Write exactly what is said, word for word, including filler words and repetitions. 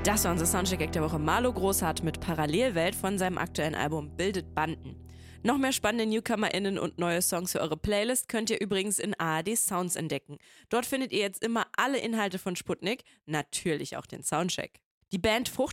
Das war unser Soundcheck-Act der Woche. Marlo Großhardt mit Parallelwelt von seinem aktuellen Album Bildet Banden. Noch mehr spannende NewcomerInnen und neue Songs für eure Playlist könnt ihr übrigens in A R D Sounds entdecken. Dort findet ihr jetzt immer alle Inhalte von Sputnik, natürlich auch den Soundcheck. Die Band Frucht